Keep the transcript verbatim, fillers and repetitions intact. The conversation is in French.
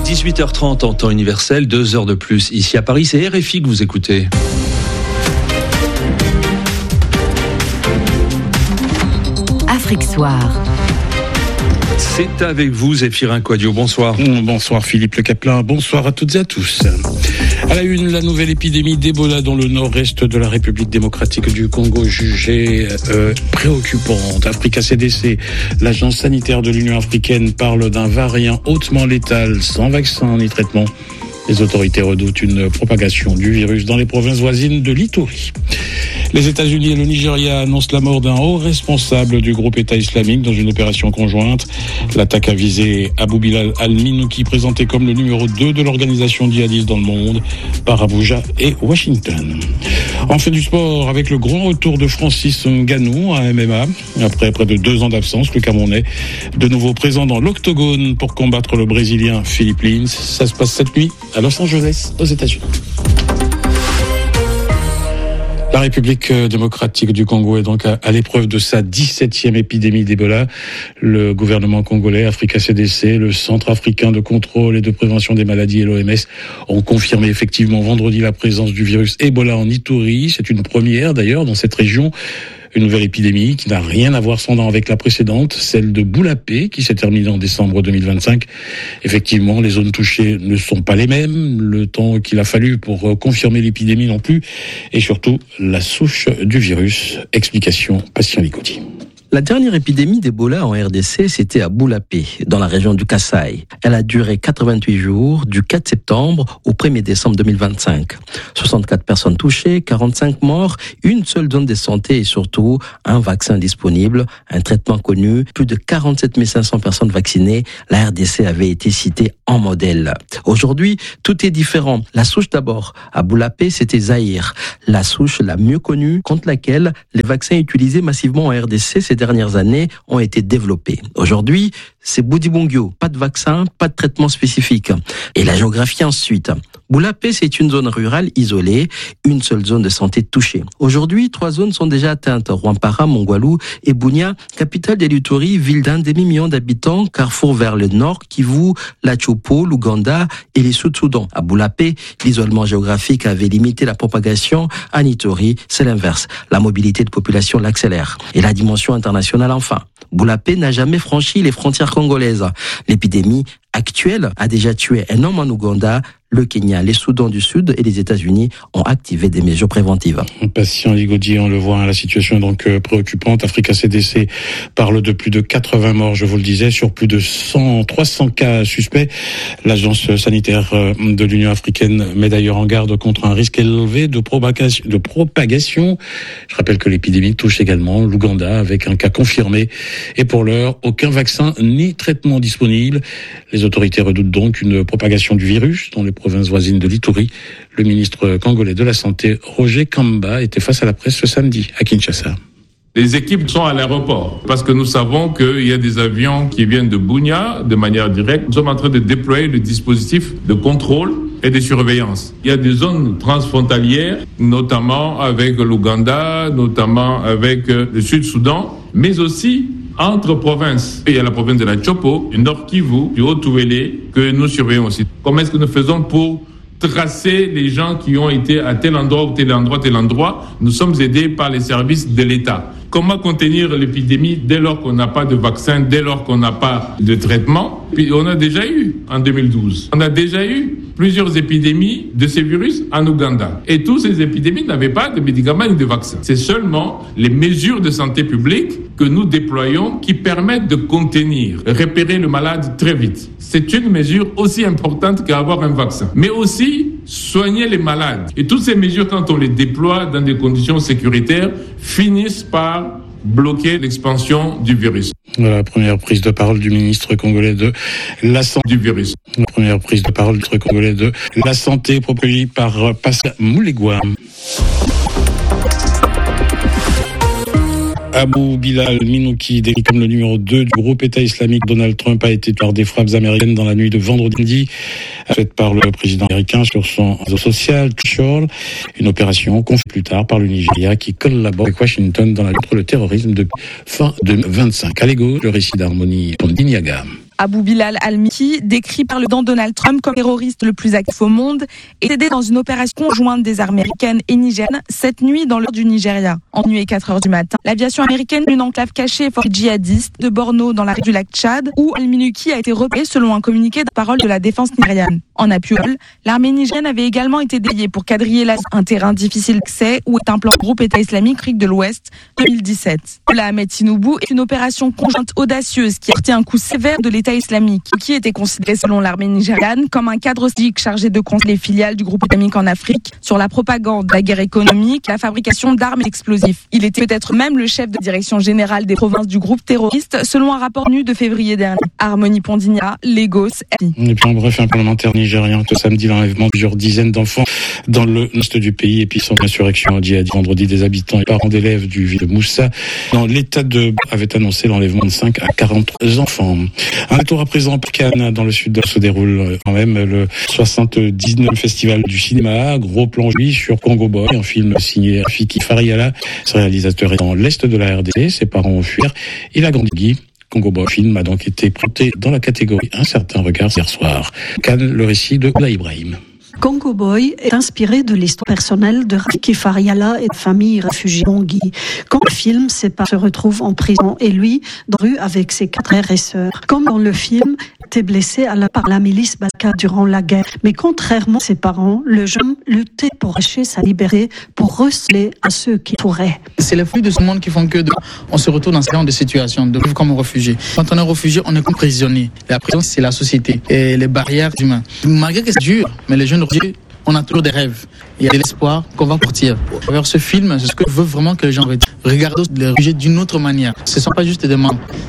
dix-huit heures trente en temps universel, deux heures de plus ici à Paris. C'est R F I que vous écoutez. Afrique Soir. C'est avec vous, Zéphirin Quadio. Bonsoir. Bonsoir Philippe Le Caplin. Bonsoir à toutes et à tous. À la une, la nouvelle épidémie d'Ebola dans le nord-est de la République démocratique du Congo jugée euh, préoccupante. Africa C D C, l'agence sanitaire de l'Union africaine, parle d'un variant hautement létal, sans vaccin ni traitement. Les autorités redoutent une propagation du virus dans les provinces voisines de l'Ituri. Les États-Unis et le Nigeria annoncent la mort d'un haut responsable du groupe État islamique dans une opération conjointe. L'attaque a visé Abou Bilal al-Minouki, présenté comme le numéro deux de l'organisation djihadiste dans le monde, par Abuja et Washington. On fait du sport avec le grand retour de Francis Ngannou à M M A. Après près de deux ans d'absence, le Camerounais, de nouveau présent dans l'octogone pour combattre le Brésilien Philippe Lins. Ça se passe cette nuit à Los Angeles, aux États-Unis. La République démocratique du Congo est donc à, à l'épreuve de sa dix-septième épidémie d'Ebola. Le gouvernement congolais, Africa C D C, le Centre africain de contrôle et de prévention des maladies et l'O M S ont confirmé effectivement vendredi la présence du virus Ebola en Ituri. C'est une première d'ailleurs dans cette région. Une nouvelle épidémie qui n'a rien à voir cependant avec la précédente, celle de Boulapé, qui s'est terminée en décembre deux mille vingt-cinq. Effectivement, les zones touchées ne sont pas les mêmes, le temps qu'il a fallu pour confirmer l'épidémie non plus, et surtout la souche du virus. Explication, Patient Licoudi. La dernière épidémie d'Ebola en R D C, c'était à Boulapé, dans la région du Kasaï. Elle a duré quatre-vingt-huit jours, du quatre septembre au premier décembre deux mille vingt-cinq. soixante-quatre personnes touchées, quarante-cinq morts, une seule zone de santé et surtout un vaccin disponible, un traitement connu, plus de quarante-sept mille cinq cents personnes vaccinées. La R D C avait été citée en modèle. Aujourd'hui, tout est différent. La souche d'abord. À Boulapé, c'était Zaïre, la souche la mieux connue contre laquelle les vaccins utilisés massivement en R D C ces dernières années ont été développés. Aujourd'hui, c'est Boudibongyo. Pas de vaccin, pas de traitement spécifique. Et la géographie ensuite. Boulapé, c'est une zone rurale isolée, une seule zone de santé touchée. Aujourd'hui, trois zones sont déjà atteintes. Rwampara, Mongwalu et Bunia, capitale de l'Ituri, ville d'un demi-million d'habitants, carrefour vers le nord, Kivu, la Chopo, l'Ouganda et les Sud-Soudan. À Boulapé, l'isolement géographique avait limité la propagation. À Ituri, c'est l'inverse. La mobilité de population l'accélère. Et la dimension internationale enfin. Boulapé n'a jamais franchi les frontières congolaises. L'épidémie actuelle a déjà tué un homme en Ouganda. Le Kenya, les Soudans du Sud et les États-Unis ont activé des mesures préventives. Patient Ligodi, on le voit, la situation est donc préoccupante. Africa C D C parle de plus de quatre-vingts morts, je vous le disais, sur plus de cent, trois cents cas suspects. L'agence sanitaire de l'Union africaine met d'ailleurs en garde contre un risque élevé de propagation. De propagation. Je rappelle que l'épidémie touche également l'Ouganda avec un cas confirmé. Et pour l'heure, aucun vaccin ni traitement disponible. Les autorités redoutent donc une propagation du virus dans les provinces voisines de l'Ituri. Le ministre congolais de la Santé, Roger Kamba, était face à la presse ce samedi à Kinshasa. Les équipes sont à l'aéroport parce que nous savons qu'il y a des avions qui viennent de Bunia de manière directe. Nous sommes en train de déployer le dispositif de contrôle et de surveillance. Il y a des zones transfrontalières, notamment avec l'Ouganda, notamment avec le Sud-Soudan, mais aussi entre provinces. Il y a la province de la Chopo, du Nord Kivu, du Haut-Touélé, que nous surveillons aussi. Comment est-ce que nous faisons pour tracer les gens qui ont été à tel endroit ou tel endroit, tel endroit? Nous sommes aidés par les services de l'État. Comment contenir l'épidémie dès lors qu'on n'a pas de vaccin, dès lors qu'on n'a pas de traitement? Puis on a déjà eu en deux mille douze, on a déjà eu plusieurs épidémies de ces virus en Ouganda. Et toutes ces épidémies n'avaient pas de médicaments ni de vaccins. C'est seulement les mesures de santé publique que nous déployons qui permettent de contenir, repérer le malade très vite. C'est une mesure aussi importante qu'avoir un vaccin. Mais aussi soigner les malades. Et toutes ces mesures, quand on les déploie dans des conditions sécuritaires, finissent par bloquer l'expansion du virus. La première prise de parole du ministre congolais de la santé du virus. La première prise de parole du ministre congolais de la santé proposée par Pascal Moulegua. Abou Bilal Minouki, décrit comme le numéro deux du groupe État islamique, Donald Trump a été par des frappes américaines dans la nuit de vendredi, faite par le président américain sur son réseau social, Truth. Une opération confiée plus tard par le Nigeria qui collabore avec Washington dans la lutte contre le terrorisme depuis fin deux mille vingt-cinq. À l'égaux, le récit d'harmonie Pondiniaga. Abou Bilal al-Miki, décrit par le président Donald Trump comme terroriste le plus actif au monde, est aidé dans une opération conjointe des armées américaines et nigériennes cette nuit dans le nord du Nigeria. En nuit et quatre heures du matin, l'aviation américaine d'une enclave cachée fort djihadiste de Borno dans la région du lac Tchad, où al-Minuki a été repéré selon un communiqué de parole de la défense nigériane. En appui, l'armée nigérienne avait également été déployée pour quadriller la, un terrain difficile d'accès où est un plan groupe État islamique Afrique de l'Ouest deux mille dix-sept. La Ahmed Tinubu est une opération conjointe audacieuse qui a porté un coup sévère de l'État islamique, qui était considéré selon l'armée nigériane comme un cadre stratégique chargé de conseiller les filiales du groupe islamique en Afrique sur la propagande, la guerre économique, la fabrication d'armes et d'explosifs. Il était peut-être même le chef de direction générale des provinces du groupe terroriste, selon un rapport nu de février dernier. Harmonie Pondinia, Lagos. Et puis en bref, un parlementaire nigérien ce samedi l'enlèvement de plusieurs dizaines d'enfants dans le nord du pays et puis son insurrection djihadiste. Vendredi, des habitants et parents d'élèves du ville de Moussa dans l'état de avait annoncé l'enlèvement de cinq à quarante enfants. Un tour à présent pour Cannes, dans le sud se déroule quand même le soixante-dix-neuvième festival du cinéma. Gros plan sur Congo Boy, un film signé Rafiki Fariala. Ce réalisateur est dans l'est de la R D C. Ses parents ont fui. Il a grandi. Congo Boy film a donc été présenté dans la catégorie Un certain regard hier soir. Cannes, le récit de Oula Ibrahim. Congo Boy est inspiré de l'histoire personnelle de Rafiki Fariala et de famille réfugiée Bangui. Quand le film, ses parents se retrouvent en prison et lui, dans la rue avec ses quatre frères et sœurs. Comme dans le film, était blessé à la, par la milice Balaka durant la guerre. Mais contrairement à ses parents, le jeune luttait pour lâcher sa liberté, pour receler à ceux qui pourraient. C'est les flux de ce monde qui font que de, on se retrouve dans ce genre de situation, de vivre comme un réfugié. Quand on est réfugié, on est comme prisonnier. La prison, c'est la société et les barrières humaines. Malgré que c'est dur, mais les jeunes réfugiés, on a toujours des rêves. Il y a de l'espoir qu'on va partir. Vers ce film, c'est ce que je veux vraiment que les gens regardent les réfugiés d'une autre manière. Ce ne sont pas juste des membres.